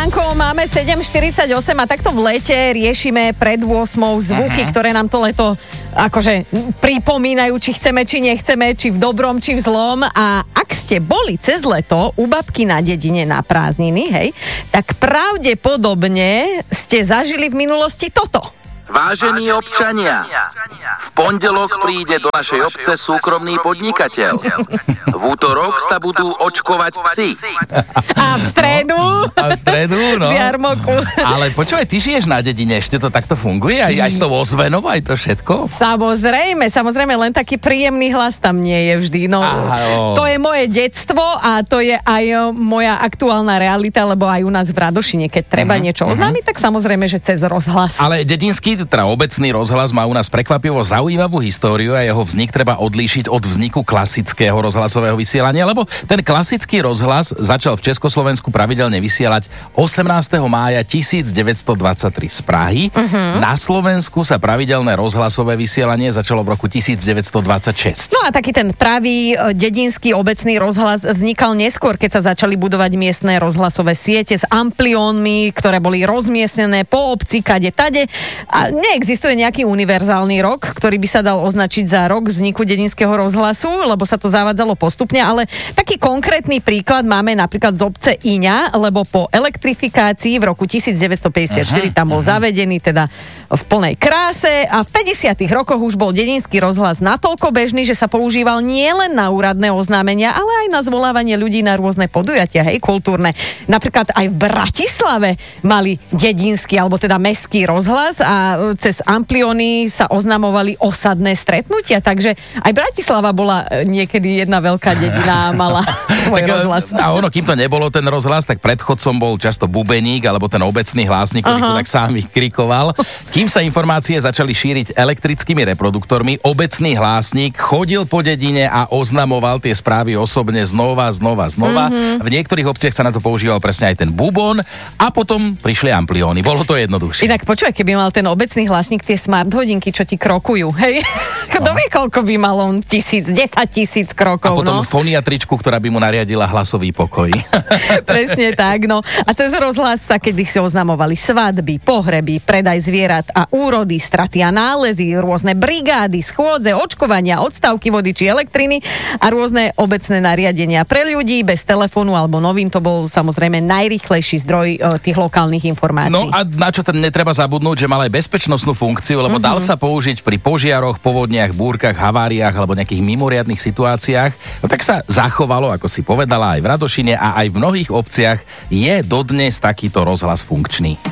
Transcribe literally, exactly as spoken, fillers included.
ránko, máme sedem štyridsaťosem a takto v lete riešime pred ôsmou zvuky, uh-huh. ktoré nám to leto akože pripomínajú, či chceme, či nechceme, či v dobrom, či v zlom. A ak ste boli cez leto u babky na dedine na prázdniny, hej, tak pravdepodobne ste zažili v minulosti toto. Vážení občania, v pondelok príde do našej obce súkromný podnikateľ. V útorok sa budú očkovať psi. A v stredu? No, a v stredu, no. Z jarmoku. Ale počúvaj, ty žiješ na dedine, ešte to takto funguje? Aj, aj s tou ozvenou, aj to všetko? Samozrejme, samozrejme, len taký príjemný hlas tam nie je vždy. No, Aha, to je moje detstvo a to je aj moja aktuálna realita, lebo aj u nás v Radošine, keď treba uh-huh, niečo oznámiť, uh-huh. tak samozrejme, že cez rozhlas. Ale dedinský, teda obecný rozhlas má u nás prekvapivo zaujímavú históriu a jeho vznik treba odlíšiť od vzniku klasického rozhlasového vysielania, lebo ten klasický rozhlas začal v Československu pravidelne vysielať osemnásteho mája tisícdeväťstodvadsaťtri z Prahy. Uh-huh. Na Slovensku sa pravidelné rozhlasové vysielanie začalo v roku tisícdeväťstodvadsaťšesť. No a taký ten pravý dedinský obecný rozhlas vznikal neskôr, keď sa začali budovať miestne rozhlasové siete s ampliónmi, ktoré boli rozmiestnené po obci, kade tade. A neexistuje nejaký univerzálny rok, ktorý by sa dal označiť za rok vzniku dedinského rozhlasu, lebo sa to zavádzalo postupne, ale taký konkrétny príklad máme napríklad z obce Iňa, lebo po elektrifikácii v roku devätnásťstopäťdesiatštyri tam bol zavedený teda v plnej kráse a v päťdesiatych rokoch už bol dedinský rozhlas natoľko bežný, že sa používal nielen na úradné oznámenia, ale aj na zvolávanie ľudí na rôzne podujatia, hej, kultúrne. Napríklad aj v Bratislave mali dedinský, alebo teda mestský rozhlas a cez amplióny sa oznamovali osadné stretnutia, takže aj Bratislava bola niekedy jedna veľká dedina a mala svoj rozhlas. A ono, kým to nebolo ten rozhlas, tak predchodcom bol často bubeník alebo ten obecný hlásnik, ktorý to tak sám vykrikoval. Kým sa informácie začali šíriť elektrickými reproduktormi, obecný hlásnik chodil po dedine a oznamoval tie správy osobne znova, znova, znova. Mm-hmm. V niektorých obciach sa na to používal presne aj ten bubon a potom prišli amplióny. Bolo to jednoduchšie. Inak počúvaj, keby mal ten obecný hlasník tie smart hodinky, čo ti krokujú, hej? Kto vie, koľko by mal on? Tisíc, desať tisíc krokov, a potom no? foniatričku, ktorá by mu nariadila hlasový pokoj. Presne tak, no. A cez rozhlas sa kedysi oznamovali svadby, pohreby, predaj zvierat a úrody, straty a nálezy, rôzne brigády, schôdze, očkovania, odstávky vody či elektriny a rôzne obecné nariadenia pre ľudí. Bez telefónu alebo novín to bol samozrejme najrýchlejší zdroj e, tých lokálnych informácií. No a na čo ten netreba zabudnúť, že mal aj bezpečnostnú funkciu, lebo mm-hmm. dal sa použiť pri požiaroch, povodniach, búrkach, haváriách alebo nejakých mimoriadnych situáciách. No tak sa zachovalo, ako si povedala, aj v Radošine a aj v mnohých obciach je dodnes takýto rozhlas funkčný.